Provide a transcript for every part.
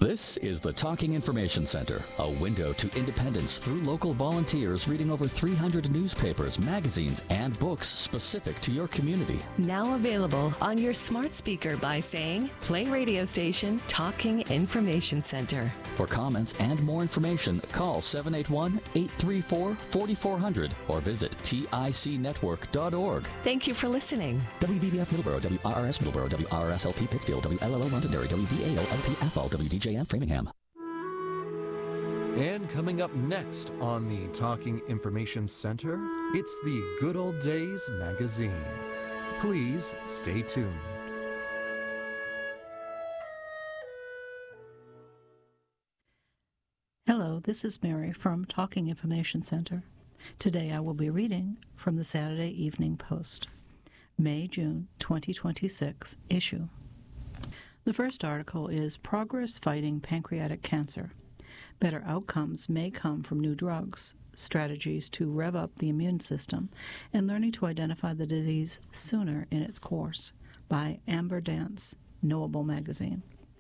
This is the Talking Information Center, a window to independence through local volunteers reading over 300 newspapers, magazines, and books specific to your community. Now available on your smart speaker by saying, play radio station Talking Information Center. For comments and more information, call 781-834-4400 or visit ticnetwork.org. Thank you for listening. WVBF Middleborough, WRRS Middleborough, WRSLP Pittsfield, WLLO Londonderry, WVAO LP Athol, WDJM Framingham. And coming up next on the Talking Information Center, it's the Good Old Days magazine. Please stay tuned. Hello, this is Mary from Talking Information Center. Today I will be reading from the Saturday Evening Post, May-June 2026 issue. The first article is Progress Fighting Pancreatic Cancer. Better outcomes may come from new drugs, strategies to rev up the immune system, and learning to identify the disease sooner in its course, by Amber Dance, Knowable Magazine.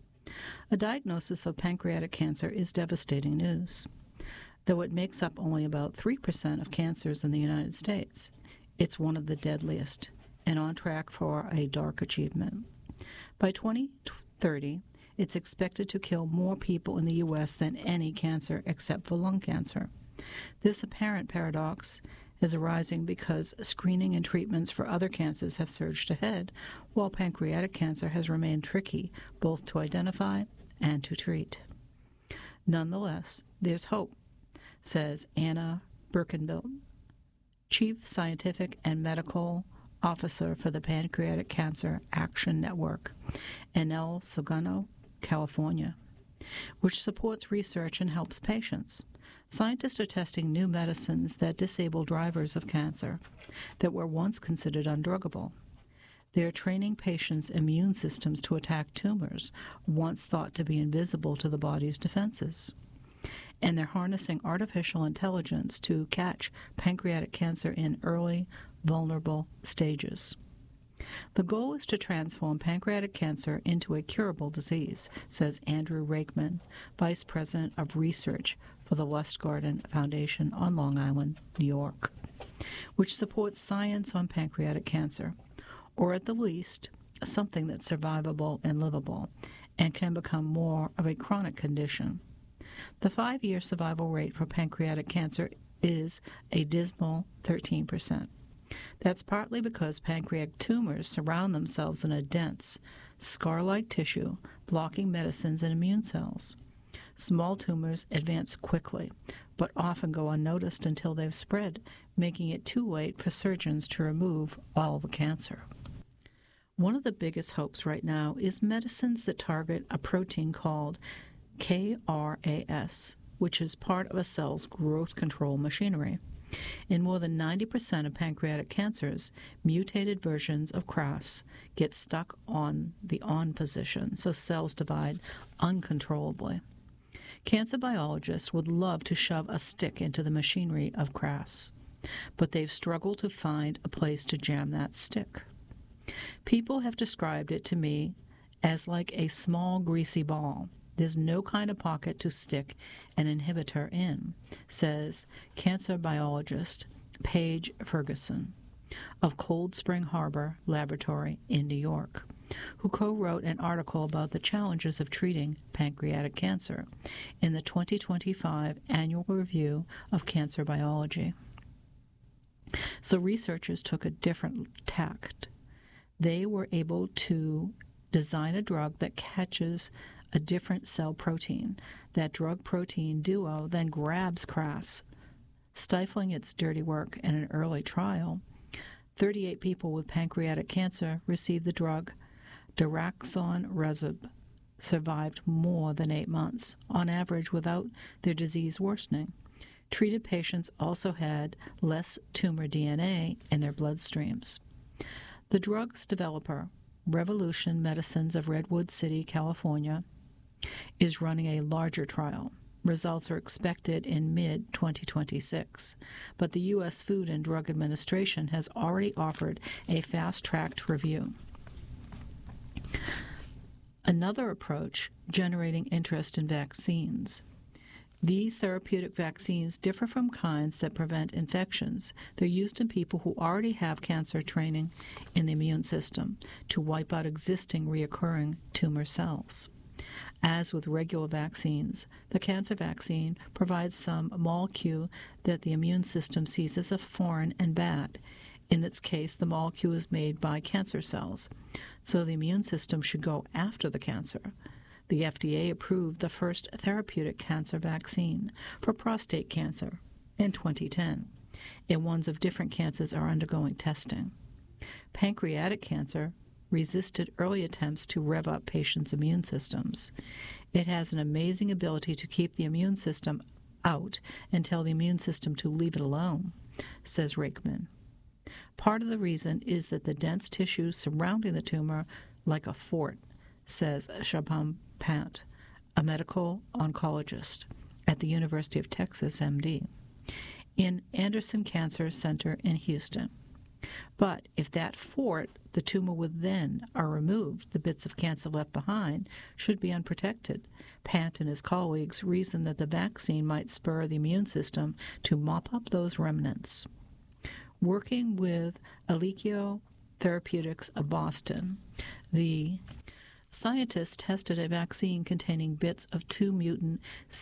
A diagnosis of pancreatic cancer is devastating news. Though it makes up only about 3% of cancers in the United States, it's one of the deadliest and on track for a dark achievement. By 2030, it's expected to kill more people in the U.S. than any cancer except for lung cancer. This apparent paradox is arising because screening and treatments for other cancers have surged ahead, while pancreatic cancer has remained tricky both to identify and to treat. Nonetheless, there's hope, says Anna Birkenbilt, Chief Scientific and Medical Officer for the Pancreatic Cancer Action Network in El Segundo, California, which supports research and helps patients. Scientists are testing new medicines that disable drivers of cancer that were once considered undruggable. They are training patients' immune systems to attack tumors once thought to be invisible to the body's defenses. And they're harnessing artificial intelligence to catch pancreatic cancer in early, vulnerable stages. The goal is to transform pancreatic cancer into a curable disease, says Andrew Rakeman, Vice President of Research for the Lustgarten Foundation on Long Island, New York, which supports science on pancreatic cancer, or at the least, something that's survivable and livable, and can become more of a chronic condition. The 5-year survival rate for pancreatic cancer is a dismal 13%. That's partly because pancreatic tumors surround themselves in a dense, scar-like tissue, blocking medicines and immune cells. Small tumors advance quickly, but often go unnoticed until they've spread, making it too late for surgeons to remove all the cancer. One of the biggest hopes right now is medicines that target a protein called KRAS, which is part of a cell's growth control machinery. In more than 90% of pancreatic cancers, mutated versions of KRAS get stuck on the on position, so cells divide uncontrollably. Cancer biologists would love to shove a stick into the machinery of KRAS, but they've struggled to find a place to jam that stick. People have described it to me as like a small greasy ball. There's no kind of pocket to stick an inhibitor in, says cancer biologist Paige Ferguson of Cold Spring Harbor Laboratory in New York, who co-wrote an article about the challenges of treating pancreatic cancer in the 2025 Annual Review of Cancer Biology. So researchers took a different tact. They were able to design a drug that catches a different cell protein. That drug-protein duo then grabs KRAS, stifling its dirty work in an early trial. 38 people with pancreatic cancer received the drug daraxonrasib, survived more than 8 months, on average without their disease worsening. Treated patients also had less tumor DNA in their bloodstreams. The drug's developer, Revolution Medicines of Redwood City, California, is running a larger trial. Results are expected in mid-2026, but the U.S. Food and Drug Administration has already offered a fast-tracked review. Another approach, generating interest in vaccines. These therapeutic vaccines differ from kinds that prevent infections. They're used in people who already have cancer training in the immune system to wipe out existing reoccurring tumor cells. As with regular vaccines, the cancer vaccine provides some molecule that the immune system sees as a foreign and bad. In its case, the molecule is made by cancer cells, so the immune system should go after the cancer. The FDA approved the first therapeutic cancer vaccine for prostate cancer in 2010, and ones of different cancers are undergoing testing. Pancreatic cancer resisted early attempts to rev up patients' immune systems. It has an amazing ability to keep the immune system out and tell the immune system to leave it alone, says Rakeman. Part of the reason is that the dense tissue surrounding the tumor, like a fort, says Shabam Pant, a medical oncologist at the University of Texas, MD, in Anderson Cancer Center in Houston. But if that fort, the tumor within, are removed, the bits of cancer left behind should be unprotected. Pant and his colleagues reason that the vaccine might spur the immune system to mop up those remnants. Working with Alekio Therapeutics of Boston, the scientists tested a vaccine containing bits of 2 mutant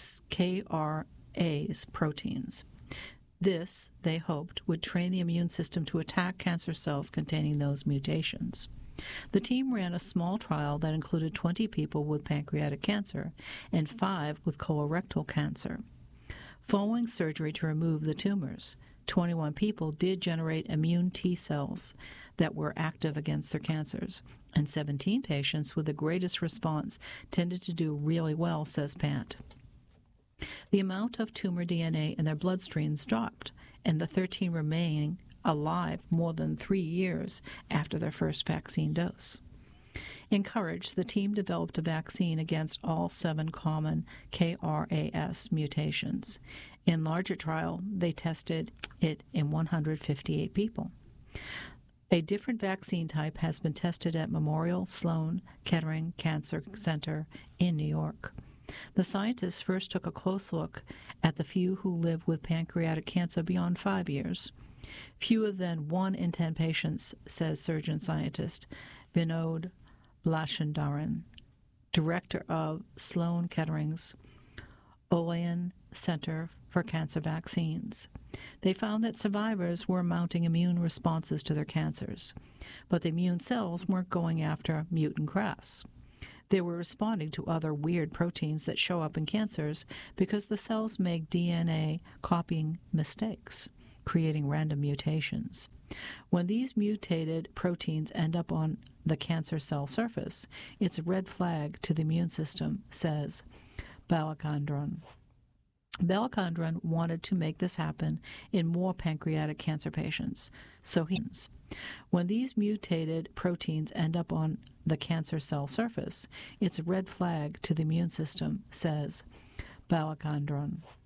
KRAS proteins. This, they hoped, would train the immune system to attack cancer cells containing those mutations. The team ran a small trial that included 20 people with pancreatic cancer and 5 with colorectal cancer. Following surgery to remove the tumors, 21 people did generate immune T cells that were active against their cancers, and 17 patients with the greatest response tended to do really well, says Pant. The amount of tumor DNA in their bloodstreams dropped, and the 13 remained alive more than 3 years after their first vaccine dose. Encouraged, the team developed a vaccine against all 7 common KRAS mutations. In larger trial, they tested it in 158 people. A different vaccine type has been tested at Memorial Sloan Kettering Cancer Center in New York. The scientists first took a close look at the few who live with pancreatic cancer beyond 5 years. Fewer than 1 in 10 patients, says surgeon-scientist Vinod Blashandaran, director of Sloan Kettering's Olayan Center for Cancer Vaccines. They found that survivors were mounting immune responses to their cancers, but the immune cells weren't going after mutant KRAS. They were responding to other weird proteins that show up in cancers because the cells make DNA copying mistakes, creating random mutations. When these mutated proteins end up on the cancer cell surface, it's a red flag to the immune system, says Balachandran. Balachandran wanted to make this happen in more pancreatic cancer patients. So when these mutated proteins end up on the cancer cell surface, it's a red flag to the immune system, says Balachandran.